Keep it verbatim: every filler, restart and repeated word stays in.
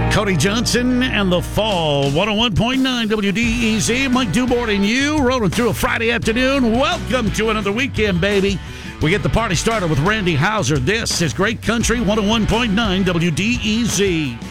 Cody Johnson and the Fall, one oh one point nine W D E Z. Mike Dubort and you rolling through a Friday afternoon. Welcome to another weekend, baby. We get the party started with Randy Houser. This is Great Country, one oh one point nine W D E Z.